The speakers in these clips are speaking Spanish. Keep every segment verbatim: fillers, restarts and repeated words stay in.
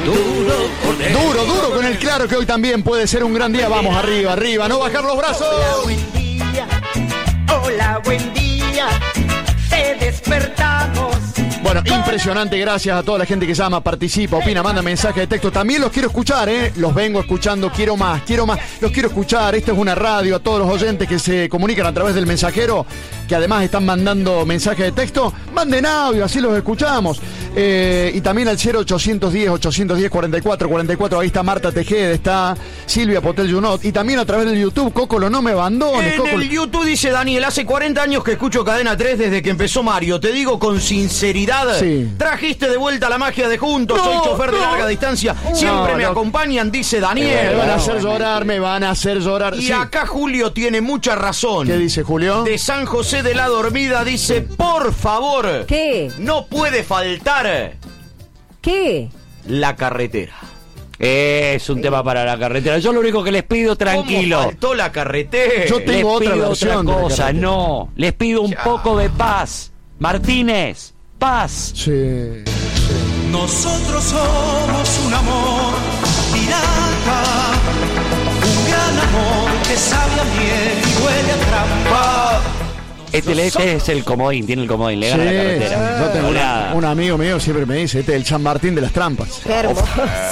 Duro con él. Duro, duro con el claro, que hoy también puede ser un gran día. Vamos arriba, arriba, no bajar los brazos. Hola, buen día. Hola, buen día. Te despertamos. Bueno, impresionante, gracias a toda la gente que llama, participa, opina, manda mensaje de texto. También los quiero escuchar, ¿eh? Los vengo escuchando, quiero más, quiero más. Los quiero escuchar, esta es una radio, a todos los oyentes que se comunican a través del mensajero, que además están mandando mensajes de texto, manden audio, así los escuchamos. Eh, y también al cero ochocientos diez, ochocientos diez, cuarenta y cuatro cuarenta y cuatro, ahí está Marta Tejeda, está Silvia Potel Junot, y también a través del YouTube, Cocolo, no me abandones. En Cocolo. el YouTube dice Daniel, hace cuarenta años que escucho Cadena tres desde que empezó Mario. Te digo con sinceridad, Sí. trajiste de vuelta la magia de juntos. No, Soy chofer de no. larga distancia. Siempre No, me no. acompañan, dice Me Daniel. van a hacer llorar, me van a hacer llorar. Y Sí. acá Julio tiene mucha razón. ¿Qué dice Julio? De San José de la Dormida dice, por favor, ¿Qué? no puede faltar ¿Qué? la carretera. Es un tema para la carretera. Yo lo único que les pido, tranquilo. ¿Cómo faltó la carretera? Yo Les tengo otra pido versión otra de la cosa, carretera. no. Les pido un Ya. poco de paz. Martínez, paz. Sí. Nosotros somos un amor pirata, un gran amor que sabe a miel y huele a trampa. Este, este es el comodín, tiene el comodín, le gana Sí, la carretera. yo tengo una- Goleada. un amigo mío siempre me dice, este es el San Martín de las trampas. Qué hermoso.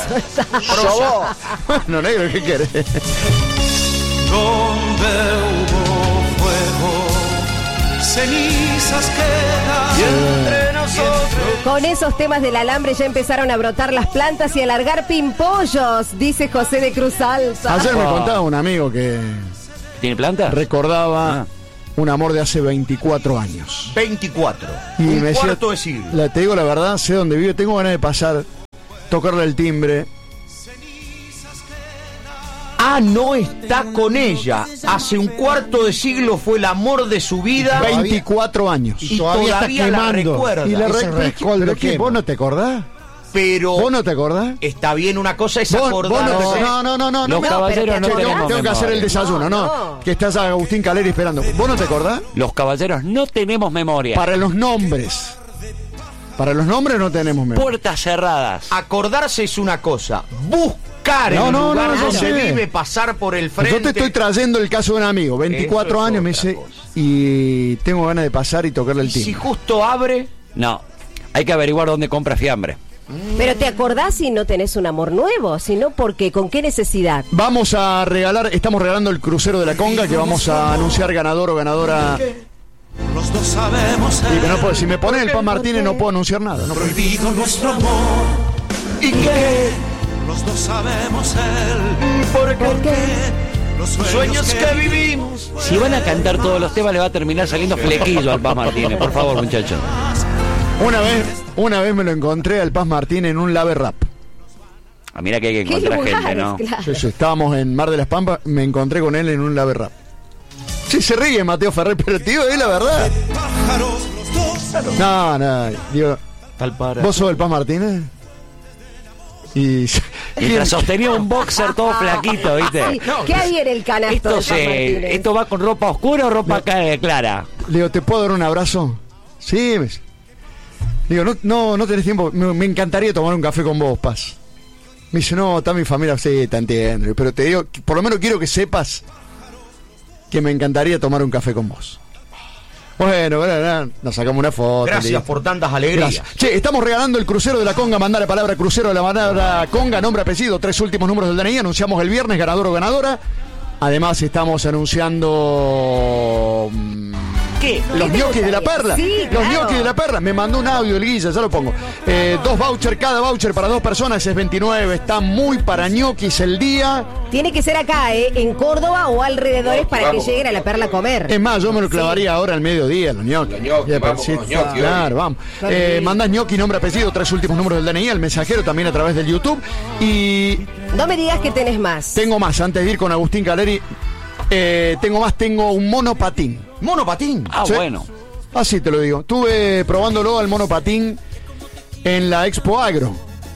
Bueno, negro, ¿qué querés? Donde hubo fuego, cenizas quedan. Entre nosotros. Con esos temas del alambre ya empezaron a brotar las plantas y a largar pimpollos, dice José de Cruz Alta. Ayer me Oh. contaba un amigo que ¿Tiene planta? recordaba Ah. un amor de hace veinticuatro años. veinticuatro. Y un me decía, cuarto de siglo. la, te digo la verdad, sé dónde vive, tengo ganas de pasar, tocarle el timbre. Ah, no está con ella. Hace un cuarto de siglo fue el amor de su vida. veinticuatro años. Y todavía, la recuerda. Y la Ese re- rescoldo ¿Pero qué? quema. ¿Vos no te acordás? Pero ¿Vos no te acordás? está bien, una cosa es Vos, acordar. vos no, te, no, no, no, no. Los no, caballeros pero no te tenemos acordás. tengo que hacer el memoria. desayuno, no, No, no. Que estás a Agustín Caleri esperando. ¿Vos no te acordás? Los caballeros no tenemos memoria. Para los nombres. Para los nombres no tenemos memoria. Puertas cerradas. Acordarse es una cosa. Buscar No, el no, lugar no, yo donde sé. vive, pasar por el frente. Yo te estoy trayendo el caso de un amigo, veinticuatro Eso es años, me otra dice, cosa. y tengo ganas de pasar y tocarle el Y si timbre. justo abre, No. Hay que averiguar dónde compra fiambre. Pero te acordás si no tenés un amor nuevo, sino porque, ¿con qué necesidad? Vamos a regalar, estamos regalando el crucero de la Conga, que vamos a anunciar ganador o ganadora. Los dos sabemos Y que no el puedo, si me pones el Pan Martínez no puedo anunciar nada. No, prohibido nuestro amor. ¿y qué? Los dos sabemos el ¿Por ¿Por qué? los sueños, Sueños que vivimos. Si van a cantar todos los temas, le va a terminar saliendo flequillo al Paz Martínez. Por favor, muchachos. Una vez, una vez me lo encontré al Paz Martínez en un lave rap. Ah, mira que hay que ¿Qué encontrar lugares? gente, ¿no? Claro. Sí, sí, estábamos en Mar de las Pampas, me encontré con él en un lave rap. Sí, se ríe Mateo Ferrer, pero tío, es la verdad. pájaros, los dos. No, no, digo, Tal para. ¿vos sos el Paz Martínez? Y... Mientras sostenía un boxer todo flaquito, ¿viste? Sí, ¿qué hay en el canasto Esto, de Paz se, Martínez? ¿Esto va con ropa oscura o ropa ca- clara? Le digo, ¿te puedo dar un abrazo? Sí, me dice. Digo, no, no, no tenés tiempo, me, me encantaría tomar un café con vos, Paz. Me dice, no, está mi familia, sí, te entiendo, pero te digo, por lo menos quiero que sepas que me encantaría tomar un café con vos. Bueno, bueno, nos sacamos una foto. Gracias listo. por tantas alegrías. Gracias. Che, estamos regalando el crucero de la Conga. Mandá la palabra crucero de la palabra Conga, nombre, apellido, tres últimos números del D N I. Anunciamos el viernes ganador o ganadora. Además, estamos anunciando. mm, ¿Qué? Los ¿Qué te ñoquis de la gustaría? perla. Sí, Los claro. ñoquis de la perla. Me mandó un audio el Guilla, ya lo pongo. Eh, dos vouchers, cada voucher para dos personas es veintinueve. Está muy para ñoquis el día. Tiene que ser acá, ¿eh? En Córdoba o alrededores para que lleguen a la perla a comer. Es más, yo me lo clavaría ahora al mediodía, los ñoquis. Los ñoquis, Ya, vamos sí, con los ñoquis, claro, vamos. Qué Eh, rico. mandás ñoqui, nombre, apellido, tres últimos números del D N I, el mensajero también a través del YouTube. Y No me digas que tenés más. tengo más, antes de ir con Agustín Caleri, eh, tengo más, tengo un monopatín. Monopatín. Ah, Sí. bueno. Así te lo digo. Estuve probándolo al monopatín en la Expo Agro.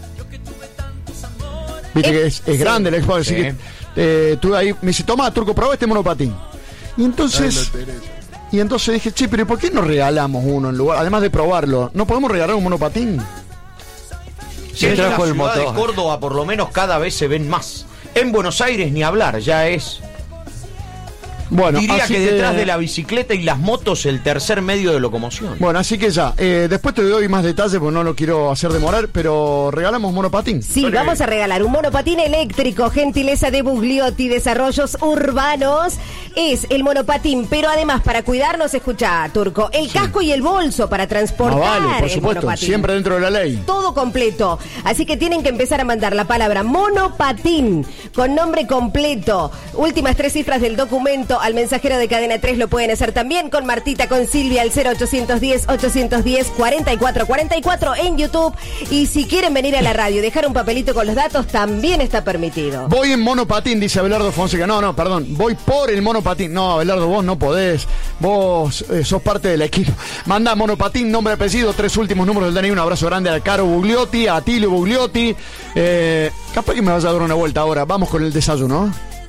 Viste Eh, que es, es sí. grande la Expo Agro, así Sí. que eh, estuve ahí, me dice, toma, Turco, probá este monopatín. Y entonces, y entonces dije, che, pero ¿por qué no regalamos uno en lugar? Además de probarlo, ¿no podemos regalar un monopatín? Si en la ciudad de Córdoba por lo menos cada vez se ven más. En Buenos Aires ni hablar, ya es... Bueno, diría que, que detrás de la bicicleta y las motos el tercer medio de locomoción. Bueno, así que ya, eh, después te doy más detalles porque no lo quiero hacer demorar, pero ¿regalamos monopatín? Sí, Dale. Vamos a regalar un monopatín eléctrico, gentileza de Bugliotti Desarrollos Urbanos. Es el monopatín, pero además para cuidarnos, escucha, Turco, el sí. casco y el bolso para transportar. Ah, vale, por el supuesto, monopatín. Siempre dentro de la ley. Todo completo. Así que tienen que empezar a mandar la palabra monopatín con nombre completo. Últimas tres cifras del documento al mensajero de Cadena tres. Lo pueden hacer también con Martita, con Silvia al cero ochocientos diez, ochocientos diez, cuarenta y cuatro cuarenta y cuatro en YouTube. Y si quieren venir a la radio y dejar un papelito con los datos, también está permitido. Voy en monopatín, dice Abelardo Fonseca. No, no, perdón. Voy por el monopatín. No, Abelardo, vos no podés. Vos eh, sos parte del equipo. Manda monopatín, nombre, apellido, tres últimos números del D N I. Un abrazo grande a Caro Bugliotti, a Atilio Bugliotti. Eh, capaz que me vaya a dar una vuelta ahora. Vamos con el desayuno.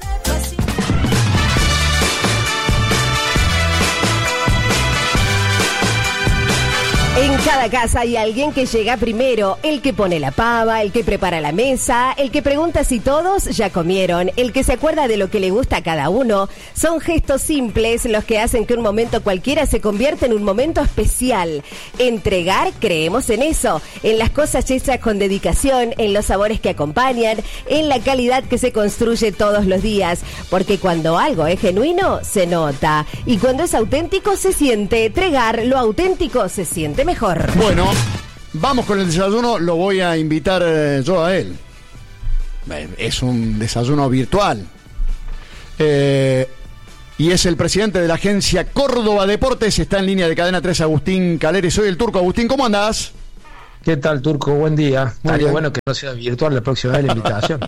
En cada casa hay alguien que llega primero, el que pone la pava, el que prepara la mesa, el que pregunta si todos ya comieron, el que se acuerda de lo que le gusta a cada uno. Son gestos simples los que hacen que un momento cualquiera se convierta en un momento especial. Entregar, creemos en eso, en las cosas hechas con dedicación, en los sabores que acompañan, en la calidad que se construye todos los días. Porque cuando algo es genuino, se nota. Y cuando es auténtico, se siente. Entregar lo auténtico se siente mejor. Bueno, vamos con el desayuno. Lo voy a invitar eh, yo a él. Es un desayuno virtual. Eh, y es el presidente de la agencia Córdoba Deportes. Está en línea de Cadena tres, Agustín Caleri. Soy el Turco. Agustín, ¿cómo andás? ¿Qué tal, Turco? Buen día. Muy Estaría bien. bueno que no sea virtual la próxima vez la invitación.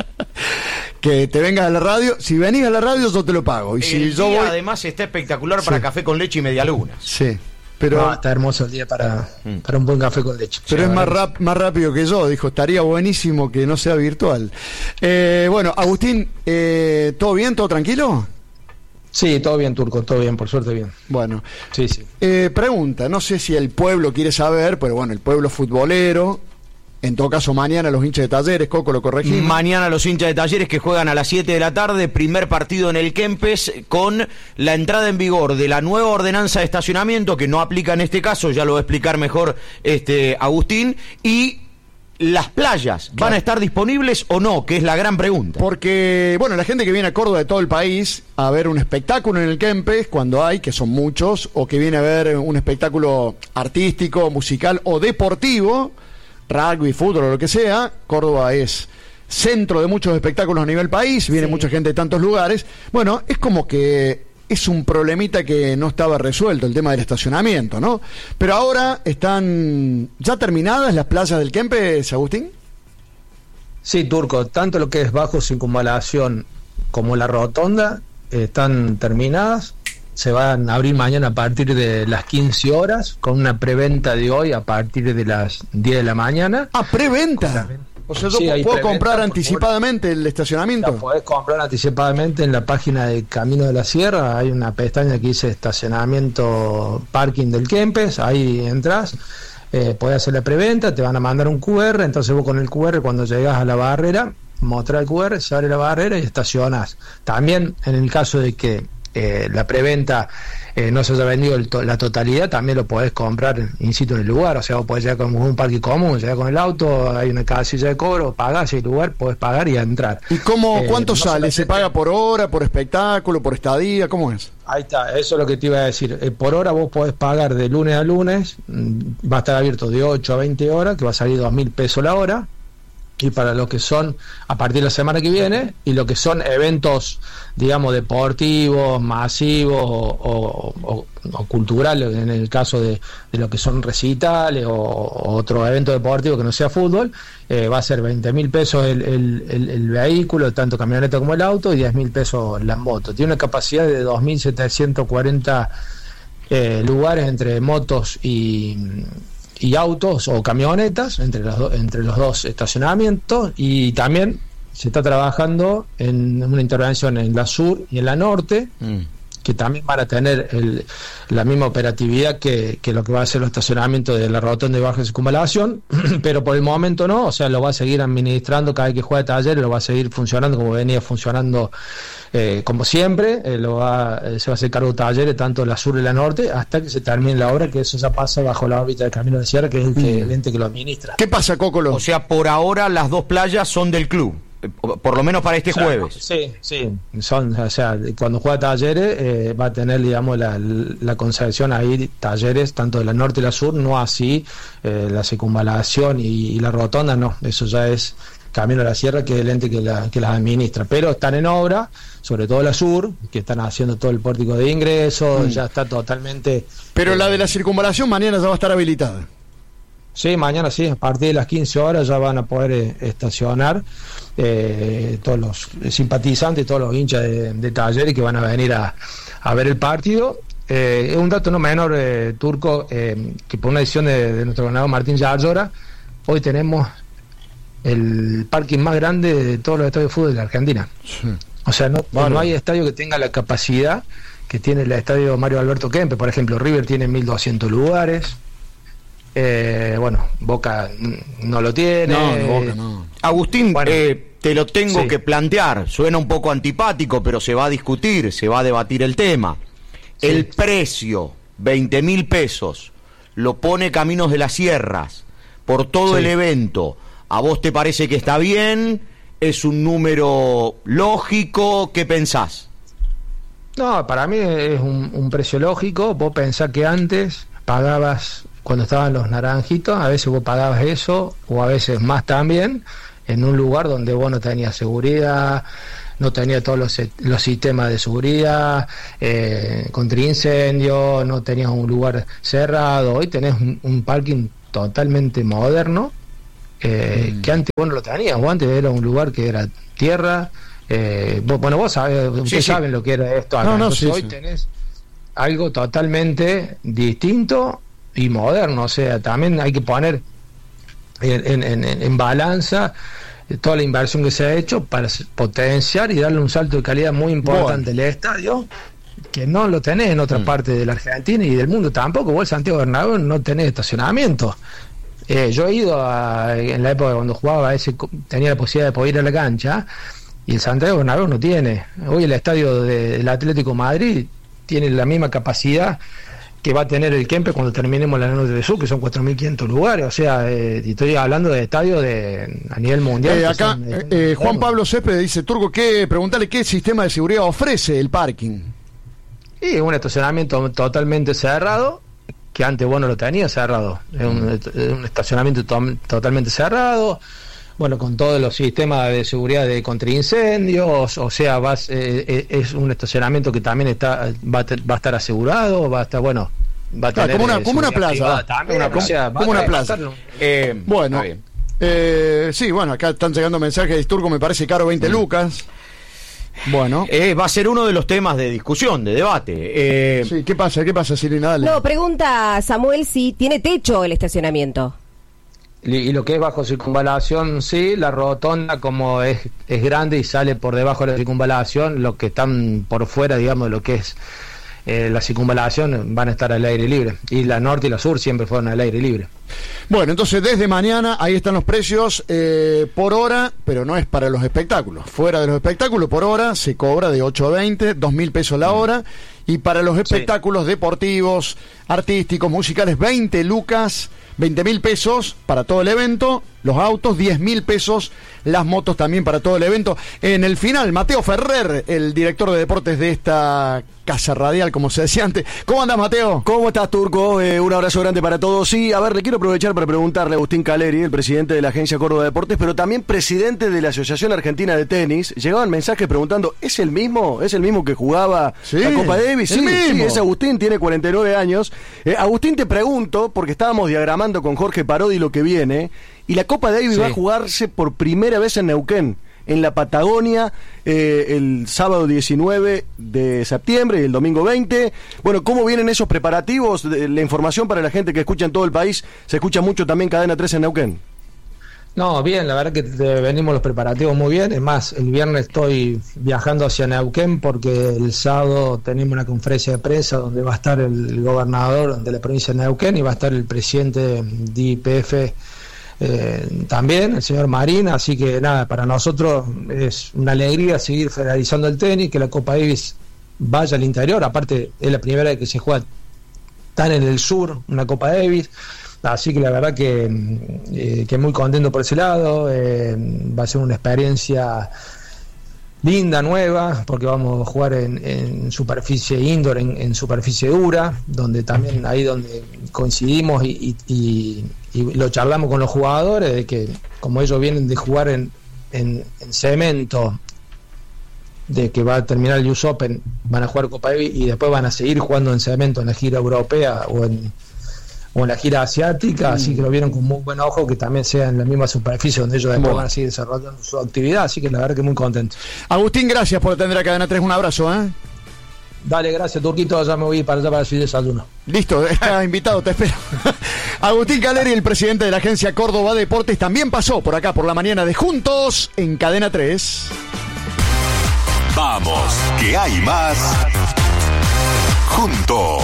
Que te vengas a la radio. Si venís a la radio, yo te lo pago. Y si el yo día, voy... además está espectacular para Sí. café con leche y medialunas. Sí. Pero, No, está hermoso el día para, para un buen café con leche. pero Sí, es más, verdad. rap, más rápido que yo. Dijo, estaría buenísimo que no sea virtual. Eh, bueno, Agustín, eh, ¿todo bien? ¿Todo tranquilo? Sí, todo bien, Turco, todo bien, por suerte bien. Bueno, Sí, sí. eh, pregunta, no sé si el pueblo quiere saber, pero bueno, el pueblo futbolero, en todo caso mañana los hinchas de Talleres, Coco, lo corregimos. Mañana los hinchas de Talleres que juegan a las siete de la tarde, primer partido en el Kempes, con la entrada en vigor de la nueva ordenanza de estacionamiento, que no aplica en este caso, ya lo va a explicar mejor este Agustín, y las playas, ¿van a estar disponibles o no? Que es la gran pregunta. Porque, bueno, la gente que viene a Córdoba de todo el país a ver un espectáculo en el Kempes, cuando hay, que son muchos, o que viene a ver un espectáculo artístico, musical o deportivo, rugby, fútbol o lo que sea, Córdoba es centro de muchos espectáculos a nivel país, viene Sí. mucha gente de tantos lugares. Bueno, es como que es un problemita que no estaba resuelto, el tema del estacionamiento, ¿no? Pero ahora están ya terminadas las playas del Kempes, Agustín. Sí, Turco, tanto lo que es bajo circunvalación como la rotonda eh, están terminadas. Se van a abrir mañana a partir de las quince horas, con una preventa de hoy a partir de las diez de la mañana. Ah, preventa. O sea, yo Sí, hay puedo preventa, comprar por anticipadamente el La estacionamiento. podés comprar anticipadamente en la página de Camino de la Sierra. Hay una pestaña que dice estacionamiento parking del Kempes. Ahí entras, eh, podés hacer la preventa, te van a mandar un Q R. Entonces vos con el Q R, cuando llegas a la barrera, mostrás el Q R, se abre la barrera y estacionás. También en el caso de que eh, la preventa eh, no se haya vendido el to- la totalidad, también lo podés comprar in situ en el lugar. O sea, vos podés llegar con un parque común, llegar con el auto, hay una casilla de cobro, pagás el lugar, podés pagar y entrar. ¿Y cómo, Eh, cuánto no sale? solamente- ¿Se paga por hora, por espectáculo, por estadía? ¿Cómo es? Ahí está, eso es lo que te iba a decir. Eh, por hora vos podés pagar de lunes a lunes, mm, va a estar abierto de ocho a veinte horas, que va a salir dos mil pesos la hora. Y para lo que son, a partir de la semana que viene, y lo que son eventos, digamos, deportivos, masivos o, o- o- o culturales, en el caso de, de lo que son recitales o, o otro evento deportivo que no sea fútbol, eh, va a ser veinte mil pesos el, el, el, el vehículo, tanto camioneta como el auto, y diez mil pesos la moto. Tiene una capacidad de dos mil setecientos cuarenta eh, lugares entre motos y... y autos o camionetas entre los, do- entre los dos estacionamientos, y también se está trabajando en una intervención en la sur y en la norte, Mm. que también van a tener el, la misma operatividad que, que lo que va a ser los estacionamientos de la rotonda de baja circunvalación, pero por el momento no, o sea, lo va a seguir administrando cada vez que juega Talleres, lo va a seguir funcionando como venía funcionando eh, como siempre, eh, lo va, eh, se va a hacer cargo de Talleres, tanto la sur y la norte, hasta que se termine la obra, que eso ya pasa bajo la órbita del Camino de Sierra, que es el, que, el ente que lo administra. ¿Qué pasa, Cócolo? O sea, por ahora las dos playas son del club, por lo menos para este o sea, jueves. Sí, sí, son, o sea, cuando juega Talleres eh, va a tener, digamos, la, la concesión ahí Talleres, tanto de la norte y la sur, no así eh, la circunvalación y, y la rotonda, no, eso ya es Camino de la Sierra, que es el ente que, la, que las administra, pero están en obra, sobre todo la sur, que están haciendo todo el pórtico de ingreso, mm. ya está totalmente... Pero eh, la de la circunvalación mañana ya va a estar habilitada. Sí, mañana sí, a partir de las quince horas ya van a poder eh, estacionar eh, todos los simpatizantes, todos los hinchas de, de Talleres que van a venir a, a ver el partido. Eh, es un dato no menor, eh, Turco, eh, que por una decisión de, de nuestro gobernador Martín Yarlora, hoy tenemos el parking más grande de todos los estadios de fútbol de la Argentina. Sí. O sea, no, bueno. no hay estadio que tenga la capacidad que tiene el estadio Mario Alberto Kempes. Por ejemplo, River tiene mil doscientos lugares. Eh, bueno, Boca no lo tiene. No, no, Boca no. Agustín, bueno, eh, te lo tengo sí. que plantear. Suena un poco antipático, pero se va a discutir, se va a debatir el tema. Sí. El precio, veinte mil pesos, lo pone Caminos de las Sierras por todo sí. el evento. ¿A vos te parece que está bien? ¿Es un número lógico? ¿Qué pensás? No, para mí es un, un precio lógico. Vos pensás que antes pagabas, cuando estaban los naranjitos, a veces vos pagabas eso, o a veces más también, en un lugar donde vos no tenías seguridad, no tenías todos los, los sistemas de seguridad, eh, contra incendio, no tenías un lugar cerrado. Hoy tenés un, un parking totalmente moderno, eh, mm. que antes vos no lo tenías, vos antes era un lugar que era tierra, eh, vos, bueno, vos sabés, ustedes sí, saben sí. lo que era esto acá. No, no, Entonces sí, hoy sí. tenés algo totalmente distinto y moderno, o sea, también hay que poner en, en, en, en balanza toda la inversión que se ha hecho para potenciar y darle un salto de calidad muy importante bueno. al estadio, que no lo tenés en otras mm. partes de la Argentina y del mundo tampoco. Vos, Santiago Bernabéu, no tenés estacionamiento. Eh, yo he ido a, en la época cuando jugaba, a ese, tenía la posibilidad de poder ir a la cancha, y el Santiago Bernabéu no tiene. Hoy el estadio de, del Atlético Madrid tiene la misma capacidad que va a tener el Kempes cuando terminemos la Noche de Sur, que son cuatro mil quinientos lugares. O sea, eh, estoy hablando de estadios de, a nivel mundial. Eh, acá son, eh, eh, Juan Pablo Céspedes dice, Turco, ¿qué, preguntale qué sistema de seguridad ofrece el parking. Y un estacionamiento totalmente cerrado, que antes vos no lo tenías cerrado. Es un, un estacionamiento to- totalmente cerrado, bueno, con todos los sistemas de seguridad de contraincendios, o sea, vas, eh, es un estacionamiento que también está va a, te, va a estar asegurado, va a estar, bueno, va a claro, tener como una, como una plaza, también, una, o sea, como una plaza. Eh, bueno, eh, sí, bueno, acá están llegando mensajes de Turco, me parece caro veinte mm. lucas. Bueno, eh, va a ser uno de los temas de discusión, de debate. Eh, sí, ¿qué pasa? ¿Qué pasa, Silvina? Dale. No, pregunta Samuel si tiene techo el estacionamiento. Y, y lo que es bajo circunvalación, sí, la rotonda como es, es grande y sale por debajo de la circunvalación, los que están por fuera, digamos, de lo que es eh, la circunvalación van a estar al aire libre. Y la norte y la sur siempre fueron al aire libre. Bueno, entonces desde mañana ahí están los precios eh, por hora, pero no es para los espectáculos. Fuera de los espectáculos, por hora se cobra de ocho a veinte, dos mil pesos la hora. Y para los espectáculos sí. deportivos, artísticos, musicales, veinte lucas, veinte mil pesos para todo el evento. Los autos, diez mil pesos. Las motos también para todo el evento. En el final, Mateo Ferrer, el director de deportes de esta casa radial, como se decía antes. ¿Cómo andás, Mateo? ¿Cómo estás, Turco? Eh, un abrazo grande para todos. Sí, a ver, le quiero aprovechar para preguntarle a Agustín Caleri, el presidente de la Agencia Córdoba Deportes, pero también presidente de la Asociación Argentina de Tenis. Llegaban mensajes preguntando, ¿es el mismo? ¿Es el mismo que jugaba sí, la Copa Davis? Sí, mismo. sí, es Agustín, tiene cuarenta y nueve años. Eh, Agustín, te pregunto, porque estábamos diagramando con Jorge Parodi lo que viene, y la Copa Davis sí. va a jugarse por primera vez en Neuquén, en la Patagonia, eh, el sábado diecinueve de septiembre y el domingo veinte. Bueno, ¿cómo vienen esos preparativos? La información para la gente que escucha en todo el país, se escucha mucho también Cadena tres en Neuquén. No, bien, la verdad que te- venimos los preparativos muy bien. Es más, el viernes estoy viajando hacia Neuquén porque el sábado tenemos una conferencia de prensa donde va a estar el gobernador de la provincia de Neuquén y va a estar el presidente de I P F eh, también, el señor Marín. Así que nada, para nosotros es una alegría seguir federalizando el tenis, que la Copa Davis vaya al interior. Aparte, es la primera vez que se juega tan en el sur una Copa Davis. Así que la verdad que, eh, que muy contento por ese lado. Eh, va a ser una experiencia linda, nueva, porque vamos a jugar en, en superficie indoor, en, en superficie dura, donde también ahí donde coincidimos y, y, y, y lo charlamos con los jugadores, de que como ellos vienen de jugar en, en, en cemento, de que va a terminar el U S Open, van a jugar Copa Davis y después van a seguir jugando en cemento en la gira europea o en o en la gira asiática, así que lo vieron con muy buen ojo que también sea en la misma superficie donde ellos después Bueno. van a seguir desarrollando su actividad, así que la verdad que muy contento. Agustín, gracias por atender a Cadena tres. Un abrazo, ¿eh? Dale, gracias, Turquito, ya me voy para allá para su desayuno. Listo, está invitado, te espero. Agustín Caleri, el presidente de la agencia Córdoba Deportes, también pasó por acá por la mañana de Juntos en Cadena tres. Vamos, que hay más. Juntos.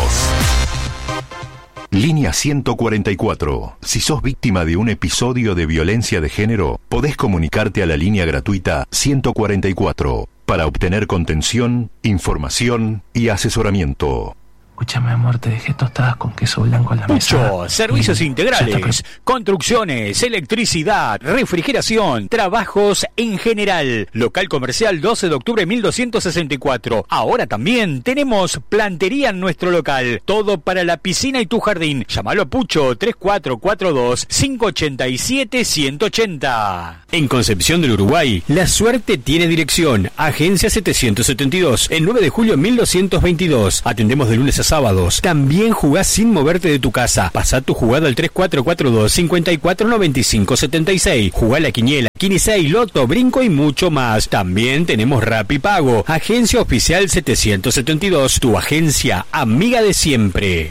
Línea ciento cuarenta y cuatro. Si sos víctima de un episodio de violencia de género, podés comunicarte a la línea gratuita ciento cuarenta y cuatro para obtener contención, información y asesoramiento. Escúchame, amor, te dejé tostadas con queso blanco en la mesa. Pucho, servicios Mm, integrales, ya está, construcciones, electricidad, refrigeración, trabajos en general. Local comercial doce de octubre mil doscientos sesenta y cuatro. Ahora también tenemos plantería en nuestro local. Todo para la piscina y tu jardín. Llámalo a Pucho tres cuatro cuatro dos, cinco ocho siete, uno cero ocho cero. En Concepción del Uruguay, la suerte tiene dirección. Agencia setecientos setenta y dos, el nueve de julio mil doscientos veintidós. Atendemos de lunes a sábados. También jugás sin moverte de tu casa. Pasá tu jugada al tres cuatro cuatro dos, cinco cuatro nueve cinco siete seis. Jugá la quiniela, quince, loto, brinco y mucho más. También tenemos Rappi Pago. Agencia oficial setecientos setenta y dos, tu agencia amiga de siempre.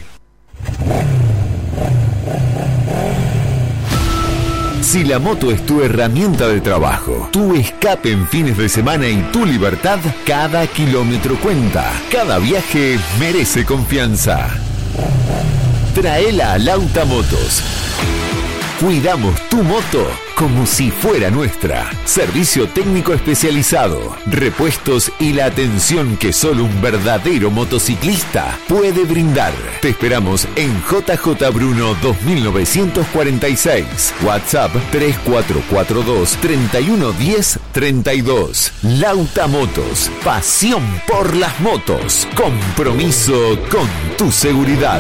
Si la moto es tu herramienta de trabajo, tu escape en fines de semana y tu libertad, cada kilómetro cuenta. Cada viaje merece confianza. Traela a Lauta Motos. Cuidamos tu moto como si fuera nuestra. Servicio técnico especializado, repuestos y la atención que solo un verdadero motociclista puede brindar. Te esperamos en J J Bruno dos mil novecientos cuarenta y seis. WhatsApp tres cuatro cuatro dos, tres uno uno cero, tres dos. Lauta Motos. Pasión por las motos. Compromiso con tu seguridad.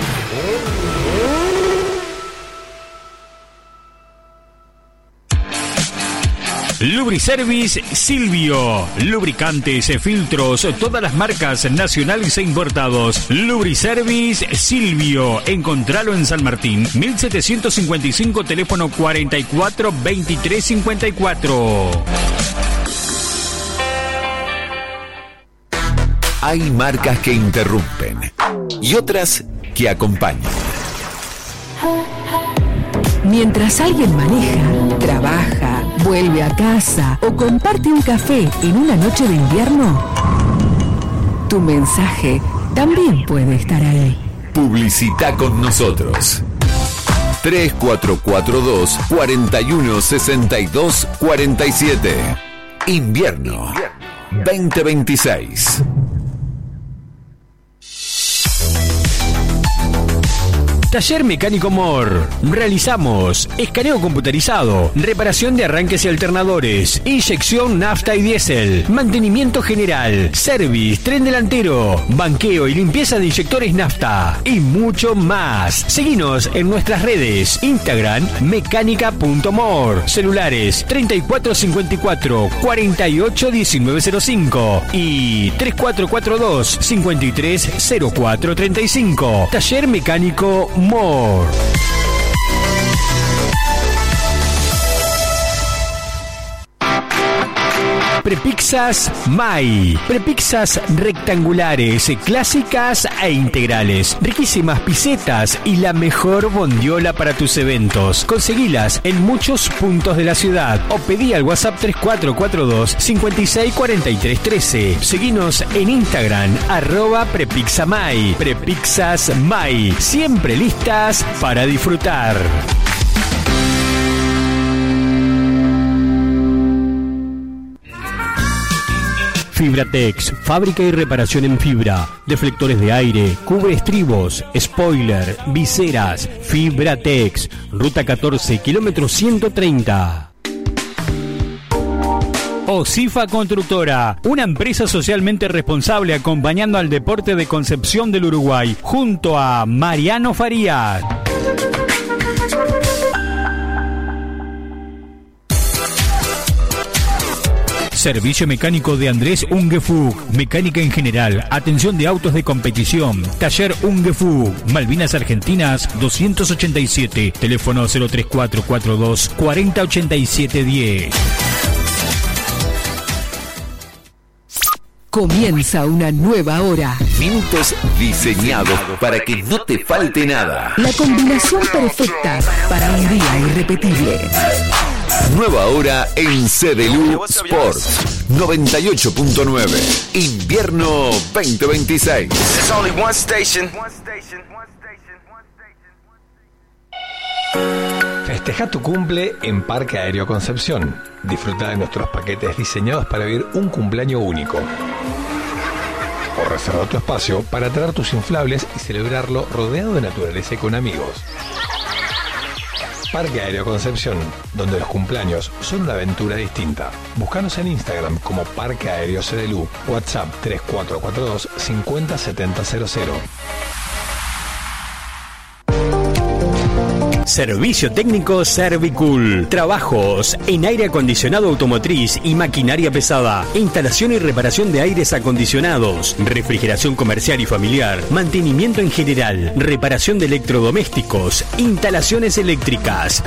Lubriservice Silvio. Lubricantes, filtros, todas las marcas nacionales e importados. Lubriservice Silvio. Encontralo en San Martín, mil setecientos cincuenta y cinco, teléfono cuarenta y cuatro, veintitrés cincuenta y cuatro. Hay marcas que interrumpen y otras que acompañan. Mientras alguien maneja, trabaja, vuelve a casa o comparte un café en una noche de invierno, tu mensaje también puede estar ahí. Publicita con nosotros. tres cuatro cuatro dos, cuatro uno seis dos, cuatro siete. Invierno veinte veintiséis. Taller Mecánico Mor. Realizamos escaneo computarizado, reparación de arranques y alternadores, inyección nafta y diésel, mantenimiento general, service, tren delantero, banqueo y limpieza de inyectores nafta y mucho más. Seguinos en nuestras redes, Instagram mecánica punto mor, celulares treinta y cuatro cincuenta y cuatro, cuarenta y ocho diecinueve cero cinco y tres cuatro cuatro dos, cincuenta y tres cero cuatro treinta y cinco. Taller Mecánico Mor. Prepizzas May. Prepizzas rectangulares, clásicas e integrales. Riquísimas pisetas y la mejor bondiola para tus eventos. Conseguilas en muchos puntos de la ciudad o pedí al WhatsApp tres cuatro cuatro dos, cinco seis cuatro tres uno tres. Seguinos en Instagram, arroba Prepizzamay. Prepizzas May. Siempre listas para disfrutar. Fibratex, fábrica y reparación en fibra, deflectores de aire, cubre estribos, spoiler, viseras. Fibratex, ruta catorce, kilómetro ciento treinta. Osifa Constructora, una empresa socialmente responsable acompañando al deporte de Concepción del Uruguay, junto a Mariano Farías. Servicio mecánico de Andrés Ungefug, mecánica en general, atención de autos de competición, taller Ungefug, Malvinas Argentinas doscientos ochenta y siete, teléfono cero tres cuatro cuatro dos, cuarenta ochenta y siete diez. Comienza una nueva hora. Minutos diseñados para que no te falte nada. La combinación perfecta para un día irrepetible. Nueva hora en C D L U Sports noventa y ocho punto nueve. Invierno veinte veintiséis. There's only one station. Festeja tu cumple en Parque Aéreo Concepción. Disfruta de nuestros paquetes diseñados para vivir un cumpleaños único. O reserva tu espacio para traer tus inflables y celebrarlo rodeado de naturaleza y con amigos. Parque Aéreo Concepción, donde los cumpleaños son una aventura distinta. Búscanos en Instagram como Parque Aéreo C D L U. WhatsApp tres cuatro cuatro dos, cinco cero siete cero cero. Servicio técnico Servicool. Trabajos en aire acondicionado automotriz y maquinaria pesada. Instalación y reparación de aires acondicionados. Refrigeración comercial y familiar. Mantenimiento en general. Reparación de electrodomésticos. Instalaciones eléctricas.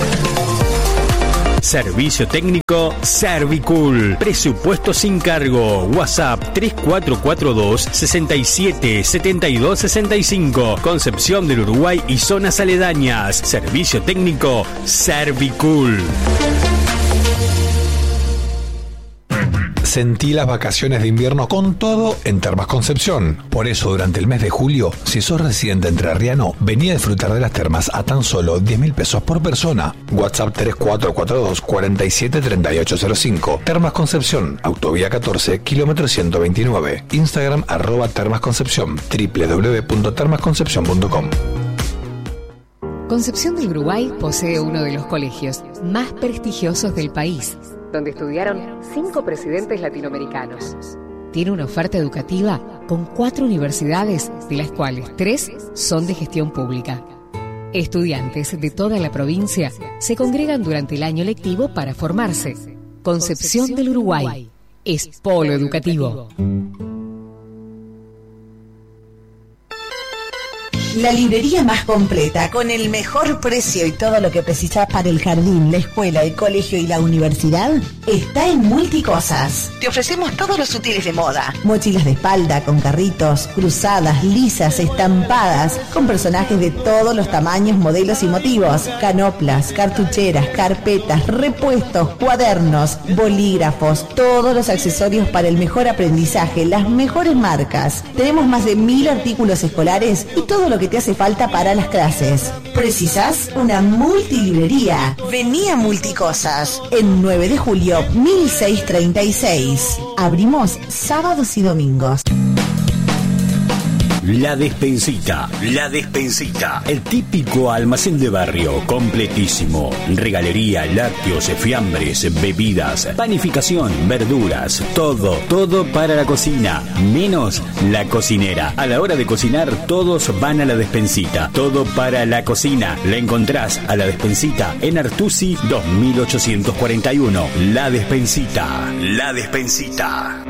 Servicio técnico Servicool. Presupuesto sin cargo. WhatsApp tres cuatro cuatro dos, sesenta y siete, setenta y dos sesenta y cinco. Concepción del Uruguay y zonas aledañas. Servicio técnico Servicool. Sentí las vacaciones de invierno con todo en Termas Concepción. Por eso, durante el mes de julio, si sos residente entrerriano, vení a disfrutar de las termas a tan solo diez mil pesos por persona. WhatsApp tres cuatro cuatro dos, cuarenta y siete, treinta y ocho cero cinco. Termas Concepción, Autovía catorce, kilómetro ciento veintinueve. Instagram, arroba Termas Concepción, doble u doble u doble u punto termas concepción punto com. Concepción del Uruguay posee uno de los colegios más prestigiosos del país, donde estudiaron cinco presidentes latinoamericanos. Tiene una oferta educativa con cuatro universidades, de las cuales tres son de gestión pública. Estudiantes de toda la provincia se congregan durante el año lectivo para formarse. Concepción del Uruguay es polo educativo. La librería más completa, con el mejor precio y todo lo que precisas para el jardín, la escuela, el colegio y la universidad, está en Multicosas. Te ofrecemos todos los útiles de moda. Mochilas de espalda, con carritos, cruzadas, lisas, estampadas, con personajes de todos los tamaños, modelos y motivos. Canoplas, cartucheras, carpetas, repuestos, cuadernos, bolígrafos, todos los accesorios para el mejor aprendizaje, las mejores marcas. Tenemos más de mil artículos escolares y todo lo que te hace falta para las clases. ¿Precisas una multilibrería? Vení a Multicosas en nueve de julio mil seiscientos treinta y seis. Abrimos sábados y domingos. La Despensita, La Despensita, el típico almacén de barrio, completísimo. Regalería, lácteos, fiambres, bebidas, panificación, verduras, todo, todo para la cocina, menos la cocinera. A la hora de cocinar, todos van a La Despensita, todo para la cocina. La encontrás a La Despensita en Artusi dos mil ochocientos cuarenta y uno. La Despensita, La Despensita.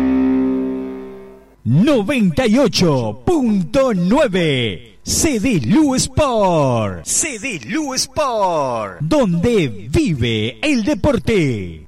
noventa y ocho punto nueve C D L U Sport. C D L U Sport. Donde vive el deporte.